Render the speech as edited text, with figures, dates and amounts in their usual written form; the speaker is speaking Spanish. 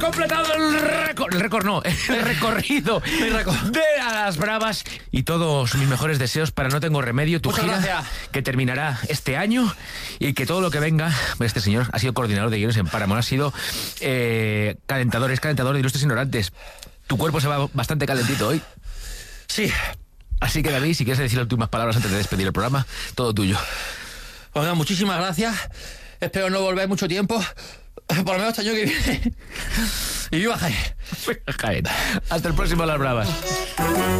completado el recorrido de A las Bravas y todos mis mejores deseos para No Tengo Remedio, tu gira que terminará este año y que todo lo que venga. Este señor ha sido coordinador de guiones en Paramount, ha sido calentador de Ilustres Ignorantes. Tu cuerpo se va bastante calentito hoy. Sí. Así que, David, si quieres decir las últimas palabras antes de despedir el programa, todo tuyo. Oiga, muchísimas gracias. Espero no volver mucho tiempo. Por lo menos este año que viene. Y viva Jaén. Jaén. Hasta el próximo A las Bravas.